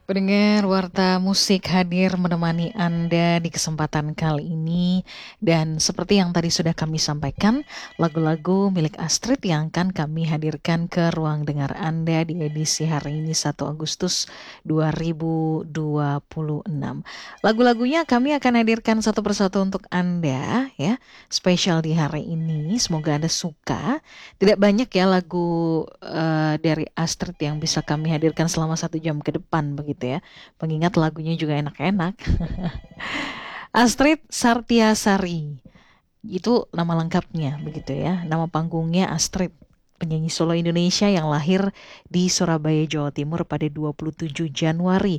Pendengar Warta Musik hadir menemani Anda di kesempatan kali ini. Dan seperti yang tadi sudah kami sampaikan, lagu-lagu milik Astrid yang akan kami hadirkan ke ruang dengar Anda di edisi hari ini 1 Agustus 2026. Lagu-lagunya kami akan hadirkan satu persatu untuk Anda ya, spesial di hari ini. Semoga Anda suka. Tidak banyak ya lagu dari Astrid yang bisa kami hadirkan selama 1 jam ke depan begitu ya. Mengingat lagunya juga enak-enak. Astrid Sartiasari. Itu nama lengkapnya begitu ya. Nama panggungnya Astrid, penyanyi solo Indonesia yang lahir di Surabaya, Jawa Timur pada 27 Januari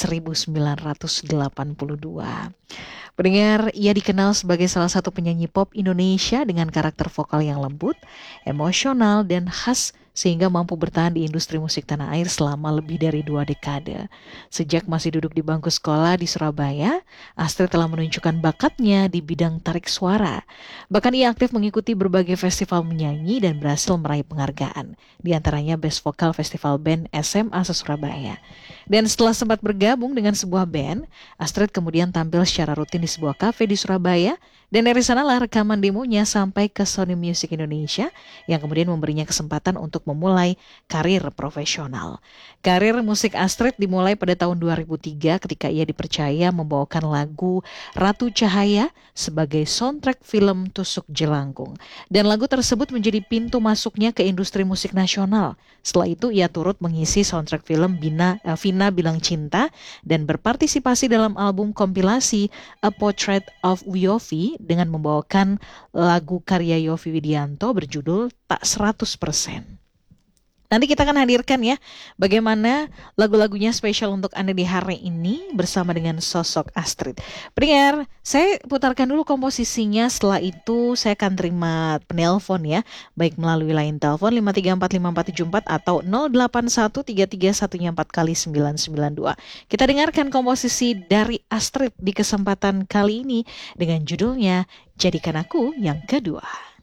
1982. Pendengar, ia dikenal sebagai salah satu penyanyi pop Indonesia dengan karakter vokal yang lembut, emosional, dan khas sehingga mampu bertahan di industri musik tanah air selama lebih dari 2 dekade. Sejak masih duduk di bangku sekolah di Surabaya, Astrid telah menunjukkan bakatnya di bidang tarik suara. Bahkan ia aktif mengikuti berbagai festival menyanyi dan berhasil meraih penghargaan, di antaranya Best Vokal Festival Band SMA se-Surabaya. Dan setelah sempat bergabung dengan sebuah band, Astrid kemudian tampil secara rutin di sebuah kafe di Surabaya, dan dari sanalah rekaman demonya sampai ke Sony Music Indonesia yang kemudian memberinya kesempatan untuk memulai karir profesional. Karir musik Astrid dimulai pada tahun 2003 ketika ia dipercaya membawakan lagu Ratu Cahaya sebagai soundtrack film Tusuk Jelangkung. Dan lagu tersebut menjadi pintu masuknya ke industri musik nasional. Setelah itu ia turut mengisi soundtrack film Vina Bilang Cinta dan berpartisipasi dalam album kompilasi A Portrait of Yofi dengan membawakan lagu karya Yofi Widianto berjudul Tak 100%. Nanti kita akan hadirkan ya bagaimana lagu-lagunya spesial untuk Anda di hari ini bersama dengan sosok Astrid. Pendengar, saya putarkan dulu komposisinya, setelah itu saya akan terima penelpon ya, baik melalui line telepon 5345474 atau 08133144 Kita dengarkan komposisi dari Astrid di kesempatan kali ini dengan judulnya Jadikan Aku Yang Kedua.